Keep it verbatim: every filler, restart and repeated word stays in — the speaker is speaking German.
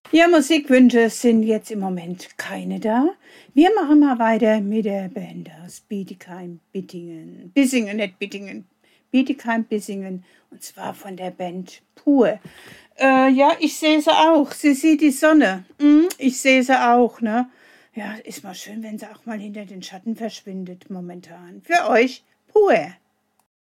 Ja, Musikwünsche sind jetzt im Moment keine da. Wir machen mal weiter mit der Band aus Bietigheim, Bittingen. Bissingen, nicht Bittingen. Bietigheim, Bissingen. Und zwar von der Band Pur. Äh, ja, ich sehe sie auch. Sie sieht die Sonne. Hm, ich sehe sie auch, ne? Ja, ist mal schön, wenn sie auch mal hinter den Schatten verschwindet momentan. Für euch Pur.